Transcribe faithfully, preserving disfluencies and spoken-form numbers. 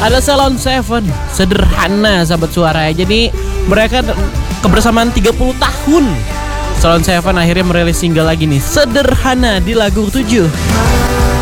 Ada Salon Seven, Sederhana sahabat suara. Jadi mereka kebersamaan tiga puluh tahun. Salon Seven akhirnya merilis single lagi nih, Sederhana, di lagu ketujuh.